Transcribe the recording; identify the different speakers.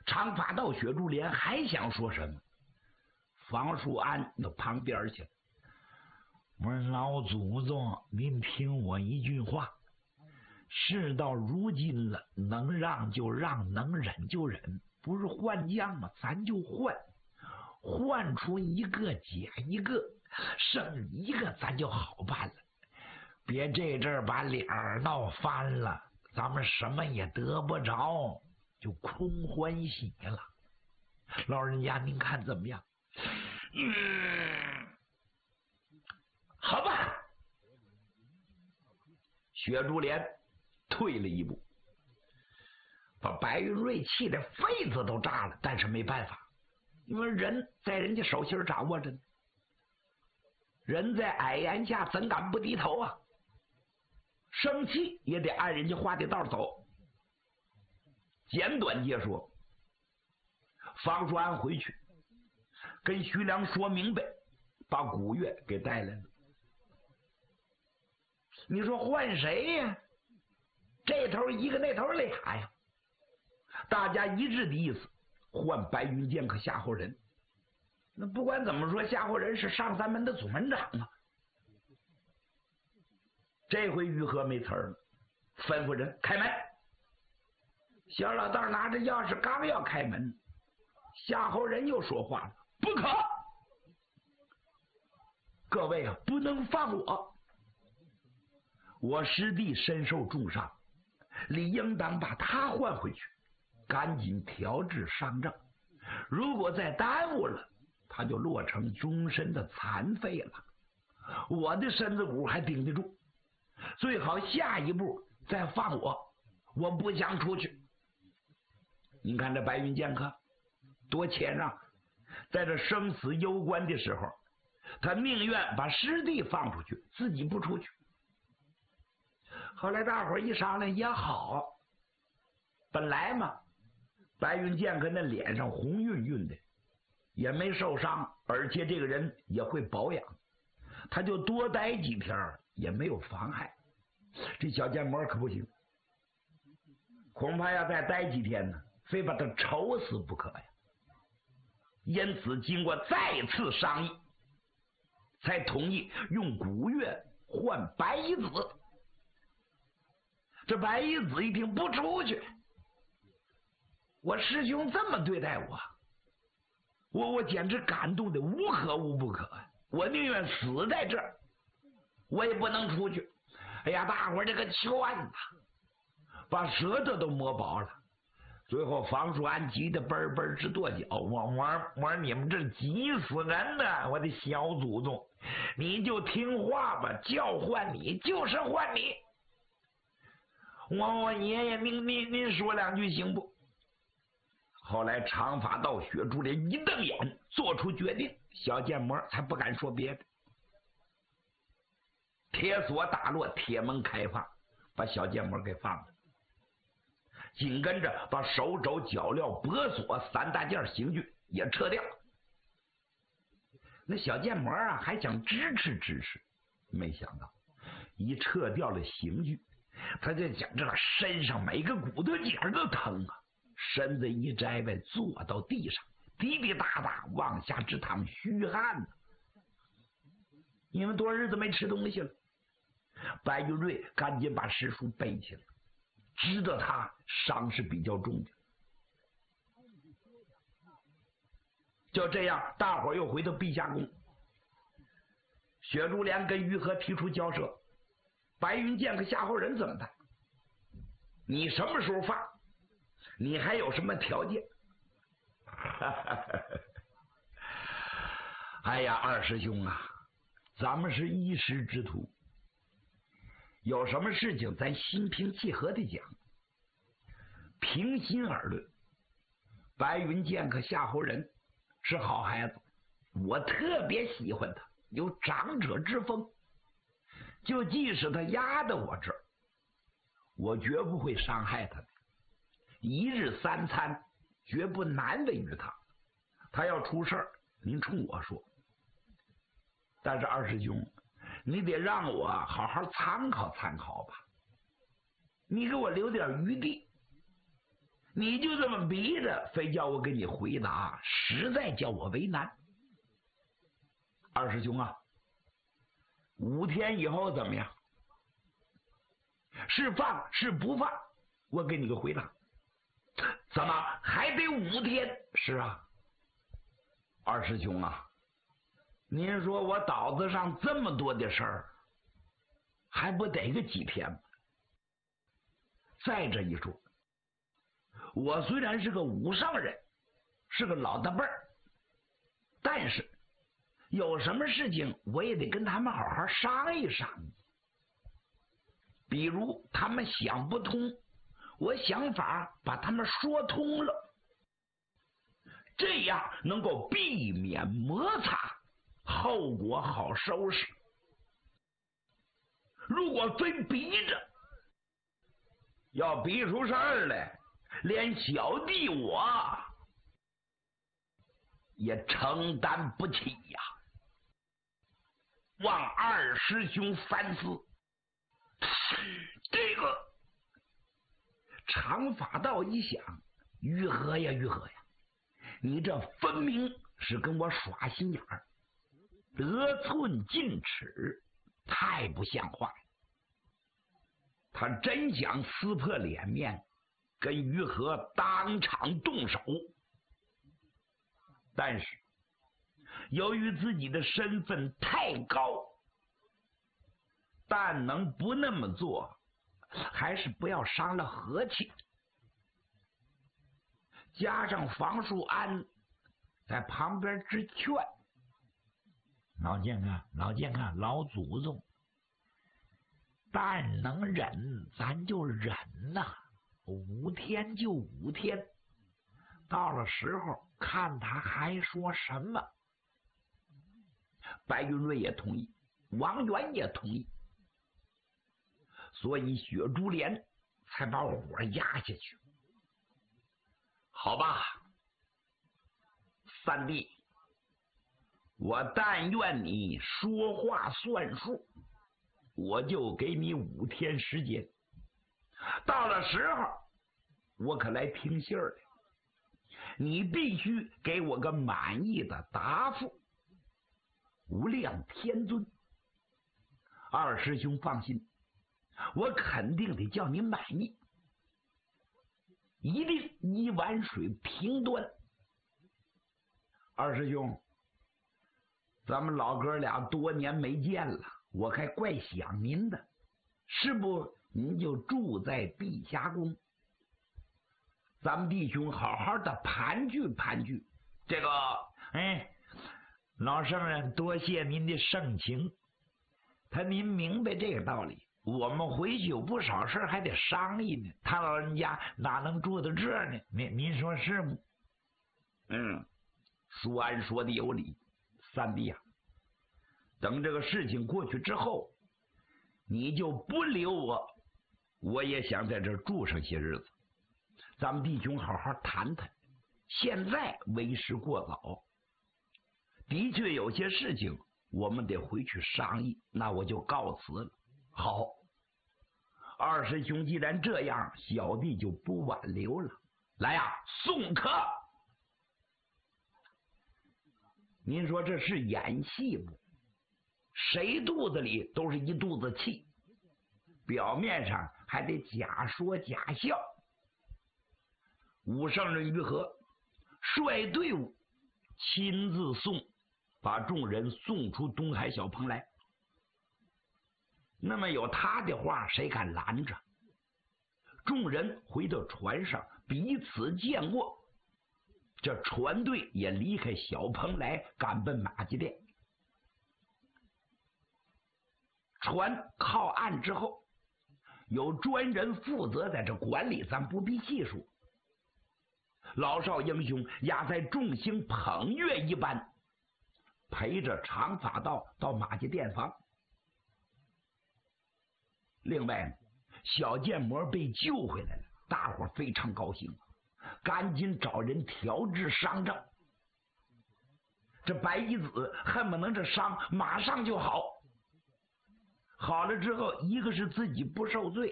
Speaker 1: 长发道薛竹莲还想说什么，方树安到旁边去了。我说老祖宗，您听我一句话，事到如今了，能让就让，能忍就忍，不是换将吗？咱就换出一个解一个，剩一个咱就好办了。别这阵儿把脸儿闹翻了，咱们什么也得不着，就空欢喜了。老人家您看怎么样？好吧。薛竹莲退了一步，把白云瑞气的肺子都炸了，但是没办法，因为人在人家手心掌握着呢，人在矮檐下怎敢不低头啊？生气也得按人家画的道走。简短截说，方树安回去跟徐良说明白，把古月给带来了。你说换谁呀？这头一个，那头俩呀。大家一致的意思，换白云剑和夏侯仁。那不管怎么说，夏侯仁是上三门的总门长啊。这回于和没词儿了，吩咐人开门。小老道拿着钥匙刚要开门，夏侯仁又说话了：“不可！各位啊，不能放我！我师弟身受重伤，理应当把他换回去，赶紧调治伤症。如果再耽误了，他就落成终身的残废了。我的身子骨还顶得住，最好下一步再放我不想出去。”您看这白云剑客多谦让，在这生死攸关的时候，他宁愿把师弟放出去，自己不出去。后来大伙儿一商量也好，本来嘛，白云剑客那脸上红晕晕的，也没受伤，而且这个人也会保养，他就多待几天也没有妨碍。这小剑魔可不行，恐怕要再待几天呢，非把他愁死不可呀。因此经过再次商议，才同意用古月换白衣子。这白衣子一听不出去，我师兄这么对待我简直感动的无可无不可，我宁愿死在这儿，我也不能出去。哎呀，大伙儿这个劝呐，把舌头都磨薄了。最后方树安急得嘣嘣直跺脚，我你们这急死人呢！我的小祖宗，你就听话吧，叫唤你就是唤你。我爷爷，您说两句行不？后来长发道薛竹莲一瞪眼，做出决定，小剑魔才不敢说别的。铁锁打落，铁门开放，把小剑魔给放了。紧跟着把手肘脚镣脖锁三大件刑具也撤掉。那小剑魔啊还想支持，没想到一撤掉了刑具，他就讲这身上每个骨头节都疼啊，身子一摘呗，坐到地上滴滴答答往下直淌虚汗呢。因为多日子没吃东西了，白云瑞赶紧把师叔背起来，知道他伤是比较重的。就这样，大伙又回到陛下宫。薛竹莲跟于和提出交涉，白云剑和夏侯仁怎么办？你什么时候放？你还有什么条件？哎呀，二师兄啊，咱们是一师之徒，有什么事情咱心平气和的讲。平心而论，白云剑和夏侯仁是好孩子，我特别喜欢他，有长者之风。就即使他压到我这儿，我绝不会伤害他的。一日三餐绝不难为于他，他要出事儿，您冲我说。但是二师兄，你得让我好好参考参考吧，你给我留点余地。 你就这么逼着，非叫我给你回答，实在叫我为难。二师兄啊，5天以后怎么样？是放是不放？我给你个回答。怎么还得5天？是啊，二师兄啊，您说我岛子上这么多的事儿，还不得个几天吗？再这一说，我虽然是个武上人，是个老大辈儿，但是有什么事情我也得跟他们好好商议商议。比如他们想不通，我想法把他们说通了，这样能够避免摩擦，后果好收拾。如果非逼着，要逼出事儿来，连小弟我也承担不起呀。望二师兄三思。这个长发道一想，于和呀，你这分明是跟我耍心眼儿，得寸进尺，太不像话了。他真想撕破脸面，跟于和当场动手，但是由于自己的身份太高，但能不那么做，还是不要伤了和气。加上房树安在旁边直劝：“老健看，老祖宗，但能忍咱就忍呐，5天就5天，到了时候看他还说什么。”白云瑞也同意，王元也同意，所以雪珠莲才把火压下去。好吧，三弟，我但愿你说话算数，我就给你5天时间，到了时候我可来听信儿了，你必须给我个满意的答复。无量天尊，二师兄放心，我肯定得叫你满意，一定一碗水平端。二师兄，咱们老哥俩多年没见了，我还怪想您的，是不您就住在碧霞宫，咱们弟兄好好的盘聚盘聚。这个老圣人多谢您的盛情，您明白这个道理，我们回去有不少事还得商议呢，他老人家哪能住到这儿呢？您说是吗？舒安说的有理，三弟啊，等这个事情过去之后，你就不留我，我也想在这儿住上些日子，咱们弟兄好好谈谈，现在为时过早，的确有些事情我们得回去商议，那我就告辞了。好，二师兄既然这样，小弟就不挽留了。来呀，送客！您说这是演戏不？谁肚子里都是一肚子气，表面上还得假说假笑。武圣人于和率队伍亲自把众人送出东海小棚来。那么有他的话，谁敢拦着？众人回到船上，彼此见过。这船队也离开小棚来，赶奔马家店。船靠岸之后，有专人负责在这管理，咱不必细说。老少英雄压在众星捧月一般，陪着长发道到马家店房。另外，小剑魔被救回来了，大伙非常高兴，赶紧找人调治伤症。这白衣子恨不能这伤马上就好，好了之后，一个是自己不受罪，